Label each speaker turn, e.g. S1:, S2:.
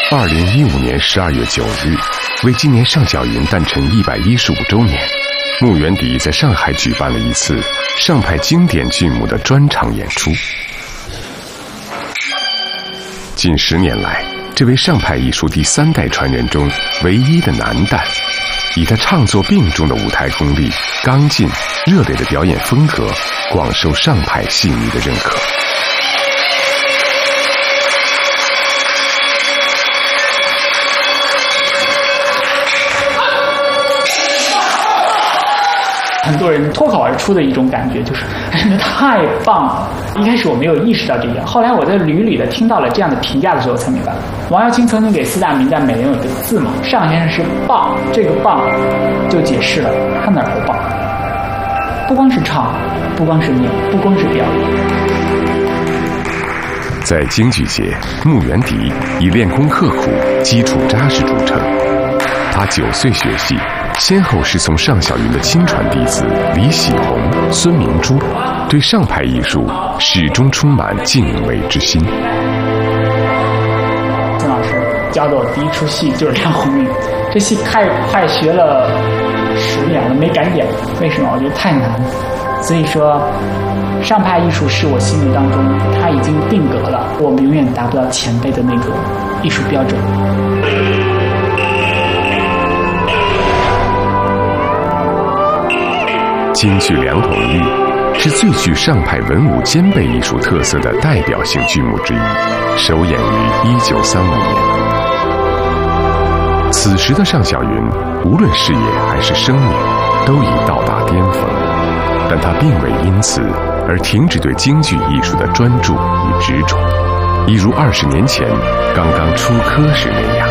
S1: 2015年12月9日，为纪念尚小云诞辰115周年，穆元迪在上海举办了一次上派经典剧目的专场演出。近10年来，这位上派艺术第3代传人中唯一的男旦，以他唱作并重的舞台功力、刚劲、热烈的表演风格，广受上派戏迷的认可。
S2: 很多人脱口而出的一种感觉就是太棒了。一开始我没有意识到这一点，后来我在屡屡的听到了这样的评价的时候才明白，王耀庆曾经给4大名旦每人有个字嘛，上先生是棒，这个棒就解释了他哪儿都棒，不光是唱，不光是念，不光是表演。
S1: 在京剧界，穆元迪以练功刻苦、基础扎实著称。他9岁学戏，先后师从尚小云的亲传弟子李喜红、孙明珠，对上派艺术始终充满敬畏之心。
S2: 孙老师教的我第一出戏就是《梁红运》，这戏快学了10年了，没敢演。为什么？我觉得太难了。所以说，上派艺术是我心目当中它已经定格了，我们永远达不到前辈的那个艺术标准。
S1: 京剧《梁红玉》是最具上派文武兼备艺术特色的代表性剧目之一，首演于1935年。此时的尚小云，无论事业还是生命，都已到达巅峰，但他并未因此而停止对京剧艺术的专注与执着，一如20年前刚刚出科时那样。